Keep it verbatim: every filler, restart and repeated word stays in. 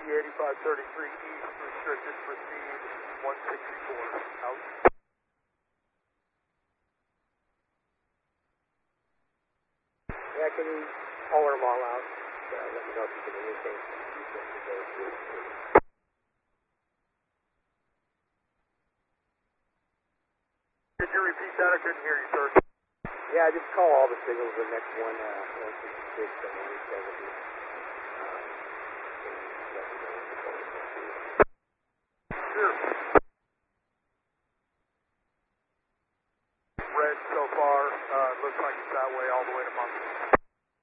eighty-five thirty-three east, restricted, proceed one sixty-four, out. Yeah, can you color them all out? Uh, let me know if you can anything. Could you repeat that? I couldn't hear you, sir. Yeah, just call all the signals the next one, uh, one sixty-six and one seventy.